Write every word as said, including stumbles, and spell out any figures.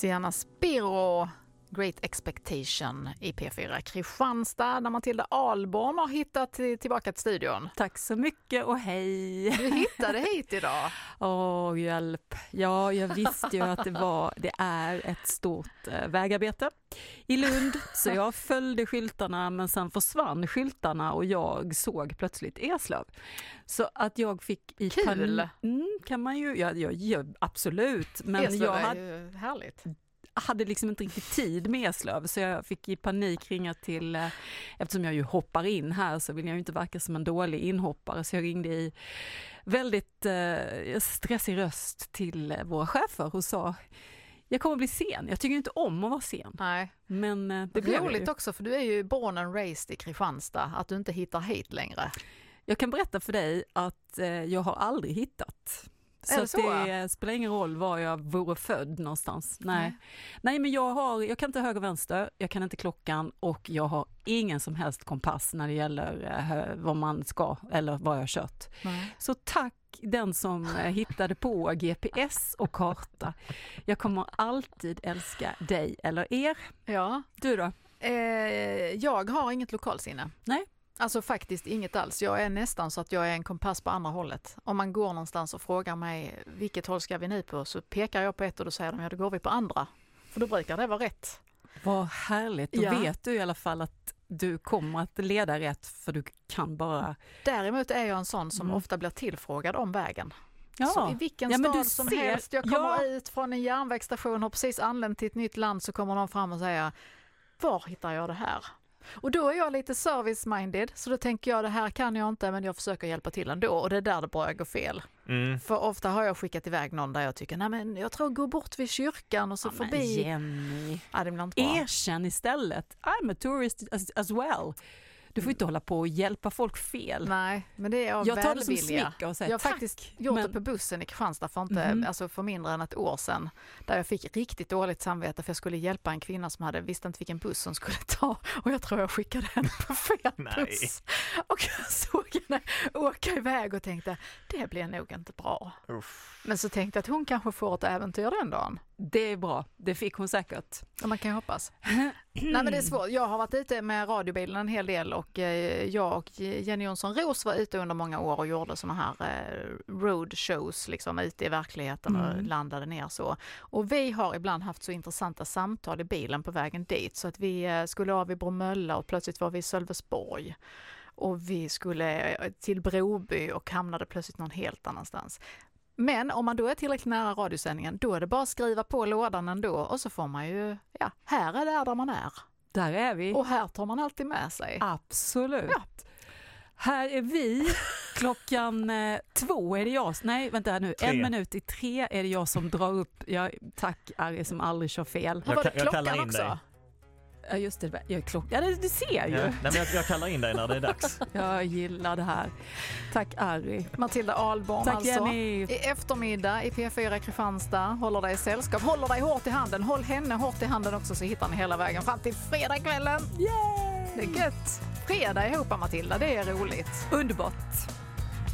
Diana Spiro, Great Expectation i P fyra Kristianstad, där Matilda Ahlborn har hittat tillbaka till studion. Tack så mycket och hej! Du hittade hit idag. Åh, hjälp. Ja, jag visste ju att det var, det är ett stort äh, vägarbete i Lund. Så jag följde skyltarna, men sen försvann skyltarna och jag såg plötsligt Eslöv. Så att jag fick i Kul! Pan- mm, kan man ju, ja, ja, ja absolut. Men Eslöv jag är hade, ju härligt. hade liksom inte riktigt tid med Eslöv, så jag fick i panik ringa till, eh, eftersom jag ju hoppar in här så vill jag ju inte verka som en dålig inhoppare, så jag ringde i väldigt eh, stressig röst till eh, våra chefer och sa: jag kommer bli sen, jag tycker inte om att vara sen. Nej. Men eh, det Det blev är roligt ju. också, för du är ju born and raised i Kristianstad, att du inte hittar hit längre. Jag kan berätta för dig att eh, jag har aldrig hittat. Så, det så? Att det spelar ingen roll var jag vore född någonstans. Nej, Nej. Nej men jag, har, jag kan inte höger och vänster, jag kan inte klockan och jag har ingen som helst kompass när det gäller eh, vad man ska eller vad jag har kört. Nej. Så tack den som eh, hittade på G P S och karta. Jag kommer alltid älska dig eller er. Ja. Du då? Eh, jag har inget lokalsinne. Nej. Alltså faktiskt inget alls. Jag är nästan så att jag är en kompass på andra hållet. Om man går någonstans och frågar mig vilket håll ska vi nu på, så pekar jag på ett och då säger de, ja, då går vi på andra. För då brukar det vara rätt. Vad härligt. Då Ja. vet du i alla fall att du kommer att leda rätt, för du kan bara... Däremot är jag en sån som Mm. ofta blir tillfrågad om vägen. Ja. Så i vilken Ja, men stad du som ser- helst, jag kommer Ja. ut från en järnvägsstation, har precis anlänt till ett nytt land, så kommer någon fram och säger, var hittar jag det här? Och då är jag lite service-minded, så då tänker jag, det här kan jag inte, men jag försöker hjälpa till ändå, och det är där det börjar gå fel. Mm. För ofta har jag skickat iväg någon där jag tycker, nej men jag tror gå bort vid kyrkan och så Ja, men förbi. Jenny, Ja, det blir inte bra. erkänn istället. I'm a tourist as, as well. Du får inte hålla på och hjälpa folk fel. Nej, men det är av Jag tar det som välvilja. smicker och säger Jag har tack, faktiskt gjort men- det på bussen i Kristianstad för, inte, Mhm. alltså för mindre än ett år sedan. Där jag fick riktigt dåligt samvete för jag skulle hjälpa en kvinna som hade, visste inte vilken buss hon skulle ta. Och jag tror jag skickade henne på fel Nej. buss. Och jag såg henne åka iväg och tänkte, det blir nog inte bra. Uff. Men så tänkte jag att hon kanske får ett äventyr den dagen. Det är bra, det fick hon säkert. Ja, man kan ju hoppas. Nej, men det är svårt. Jag har varit ute med radiobilen en hel del och eh, jag och Jenny Jonsson Ros var ute under många år och gjorde såna här eh, roadshows liksom ute i verkligheten och Mm. landade ner så. Och vi har ibland haft så intressanta samtal i bilen på vägen dit, så att vi eh, skulle av i Bromölla och plötsligt var vi i Sölvesborg. Och vi skulle eh, till Broby och hamnade plötsligt någon helt annanstans. Men om man då är tillräckligt nära radiosändningen, då är det bara att skriva på lådan ändå och så får man ju, ja, här är det där man är. Där är vi. Och här tar man alltid med sig. Absolut. Ja. Här är vi. Klockan eh, två är det jag, nej vänta nu, Tre. en minut i tre är det jag som drar upp, ja, tack Ari som aldrig kör fel. Här var det Jag- jag kallar klockan in också. dig. Ja just det, jag är klock. Ja, det, du ser ju. Ja. Nej, men jag, jag kallar in dig när det är dags. Jag gillar det här. Tack Ari. Matilda Ahlborn Tack alltså. Jenny. I eftermiddag i P fyra Kristianstad, håller dig i sällskap, håller dig hårt i handen, håll henne hårt i handen också, så hittar ni hela vägen fram till fredagskvällen. Yay! Det är gött. Fredag ihop Matilda, det är roligt. Underbart.